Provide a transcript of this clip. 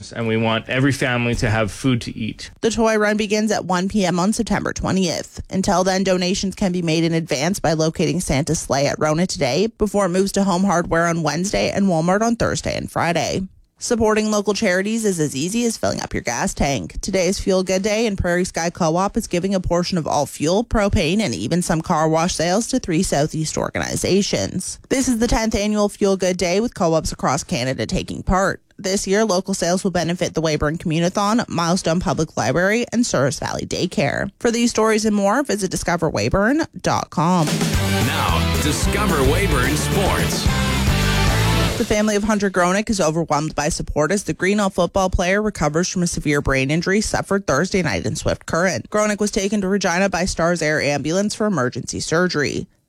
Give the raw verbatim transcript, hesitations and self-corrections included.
Christmas, and we want every family to have food to eat. The toy run begins at one p.m. on September twentieth. Until then, donations can be made in advance by locating Santa's sleigh at Rona today before it moves to Home Hardware on Wednesday and Walmart on Thursday and Friday. Supporting local charities is as easy as filling up your gas tank. Today is Fuel Good Day, and Prairie Sky Co-op is giving a portion of all fuel, propane, and even some car wash sales to three Southeast organizations. This is the tenth annual Fuel Good Day, with co-ops across Canada taking part. This year, local sales will benefit the Weyburn Communithon, Milestone Public Library, and Souris Valley Daycare. For these stories and more, visit discover weyburn dot com. Now, Discover Weyburn Sports. The family of Hunter Gronick is overwhelmed by support as the Greenhill football player recovers from a severe brain injury suffered Thursday night in Swift Current. Gronick was taken to Regina by Stars Air Ambulance for emergency surgery.